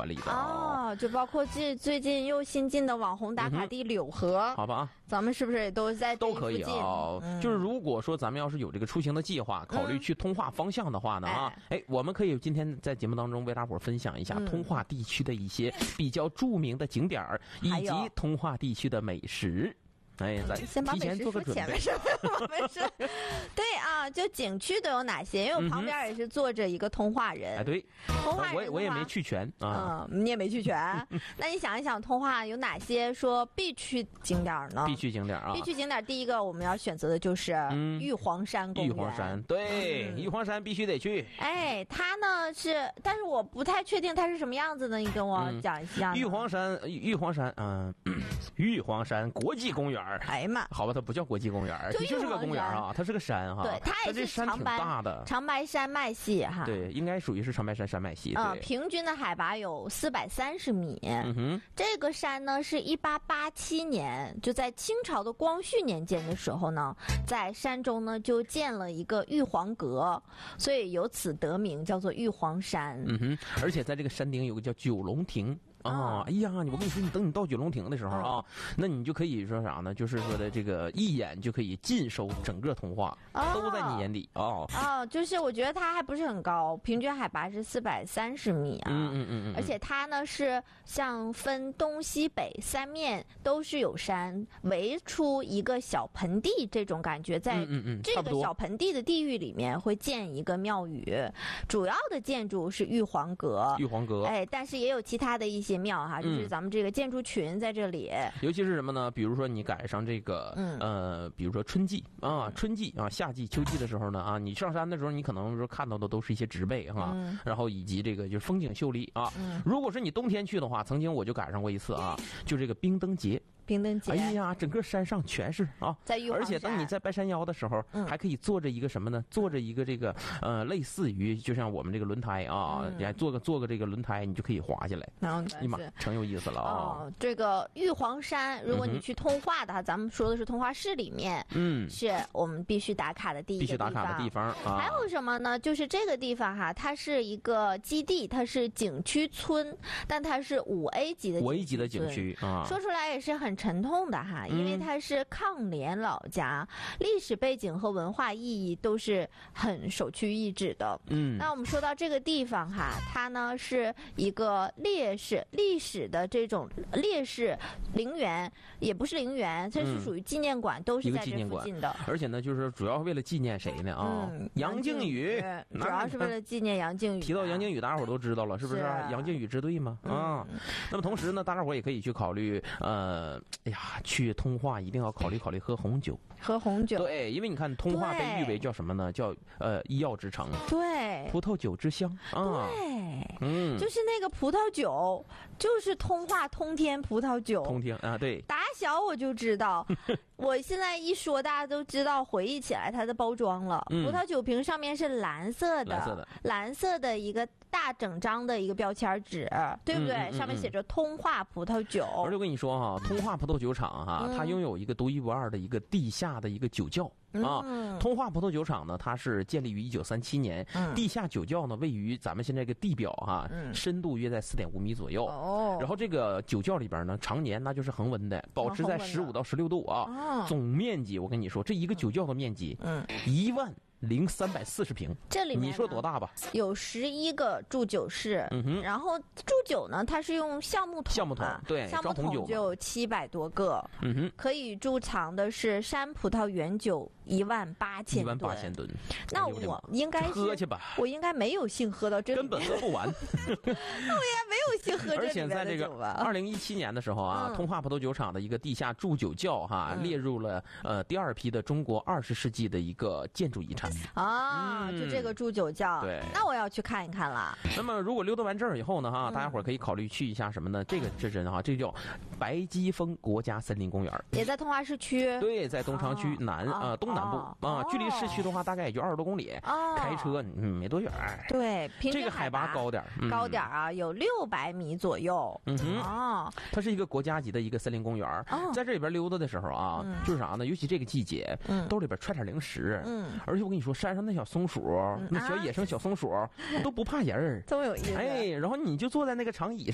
管理的哦，就包括最近又新进的网红打卡地柳河， 好吧？ 咱们是不是也都在都可以啊？就是如果说咱们要是有这个出行的计划，考虑去通化方向的话呢我们可以今天在节目当中为大伙分享一下通化地区的一些比较著名的景点以及通化地区的美食。咱先把美食说前面是我们说，对啊，就景区都有哪些？因为我旁边也是坐着一个通化人， 对， 通化人我也没去全啊， 你也没去全。那你想一想，通化有哪些说必去景点呢？ 必去景点必去景点，第一个我们要选择的就是玉皇山公园。 玉皇山，对，玉皇山必须得去。 它呢是，但是我不太确定它是什么样子的，你跟我讲一下。 玉皇山，玉皇山国际公园。 哎呀妈， 好吧，它不叫国际公园，就是个公园啊，它是个山哈。 对，它也是山挺大的， 长白山脉系哈。 对，应该属于是长白山山脉系。 平均的海拔有430米。这个山呢是1887年，就在清朝的光绪年间的时候呢，在山中呢就建了一个玉皇阁，所以由此得名，叫做玉皇山。 而且在这个山顶有个叫九龙亭。哎呀，我跟你说，等你到九龙亭的时候啊，那你就可以说啥呢？就是说的这个一眼就可以尽收整个通化，都在你眼里就是我觉得它还不是很高，平均海拔是430米啊。而且它呢是像分东西北三面都是有山，围出一个小盆地这种感觉，在这个小盆地的地域里面会建一个庙宇，主要的建筑是玉皇阁。但是也有其他的一些庙哈，就是咱们这个建筑群在这里。 尤其是什么呢？比如说你赶上这个比如说春季啊、夏季、秋季的时候呢你上山的时候，你可能说看到的都是一些植被然后以及这个就是风景秀丽如果是你冬天去的话，曾经我就赶上过一次就这个冰灯节。哎呀，整个山上全是在玉皇山， 而且等你在半山腰的时候，还可以坐着一个什么呢？坐着一个这个类似于就像我们这个轮胎你还坐个这个轮胎，你就可以滑下来。成有意思了这个玉皇山，如果你去通化的话，咱们说的是通化市里面，是我们必须打卡的第一个地方。 必须打卡的地方还有什么呢？就是这个地方它是一个基地，它是景区村，但它是5A 级的景区说出来也是很沉痛的因为它是抗联老家，历史背景和文化意义都是很首屈一指的。那我们说到这个地方它呢是一个历史的这种烈士陵园，也不是陵园，它是属于纪念馆，都是在这附近的。 而且呢，就是主要为了纪念谁呢杨靖宇， 主要是为了纪念杨靖宇。 提到杨靖宇，大家伙都知道了，是不是？杨靖宇支队嘛那么同时呢，大家伙也可以去考虑去通化一定要考虑喝红酒。对，因为你看通化被誉为叫什么呢？叫医药之城。 对， 葡萄酒之乡对，就是那个葡萄酒，就是通化通天葡萄酒。 对， 打小我就知道。我现在一说，大家都知道，回忆起来它的包装了。葡萄酒瓶上面是蓝色的一个大整张的一个标签纸，对不对？上面写着通化葡萄酒。 而且我跟你说通化葡萄酒厂它拥有一个独一无二的一个地下的一个酒窖。通化葡萄酒厂呢，它是建立于1937年，地下酒窖呢位于咱们现在这个地表深度约在4.5米左右。然后这个酒窖里边呢，常年那就是恒温的，保持在15到16度总面积我跟你说，这一个酒窖的面积10340平， 这里面你说多大吧？ 有11个铸酒室，然后铸酒呢，它是用橡木桶， 对， 橡木桶就有700多个，可以贮藏的是山葡萄原酒18000吨。那我应该喝去吧， 我应该没有幸喝到这， 根本喝不完。 那我应该没有幸喝这里面的酒吧。 而且在这个2017年的时候通化葡萄酒厂的一个地下铸酒窖列入了第2批的中国20世纪的一个建筑遗产。 就这个铸酒窖， 对， 那我要去看一看了。 那么如果溜达完这儿以后呢大家伙可以考虑去一下什么呢？这个是真这叫白基峰国家森林公园， 也在通化市区。 对，在东长区东南部距离市区的话大概也就20多公里，开车没多远。对， 这个海拔高点有600米左右。 它是一个国家级的一个森林公园。在这里边溜达的时候就是啥呢？尤其这个季节，兜里边揣点零食。而且我跟你说，山上那小松鼠，那小野生小松鼠都不怕人， 这么有意思。 然后你就坐在那个长椅上。